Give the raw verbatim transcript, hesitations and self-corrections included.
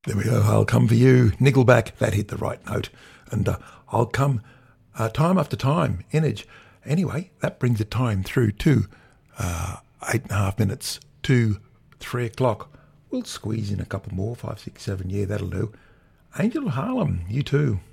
There we go. I'll come for you. Nickelback, that hit the right note. And uh, I'll come uh, time after time. Energy. Anyway, that brings the time through to uh, eight and a half minutes to three o'clock. We'll squeeze in a couple more, five, six, seven. Yeah, that'll do. Angel of Harlem, you too.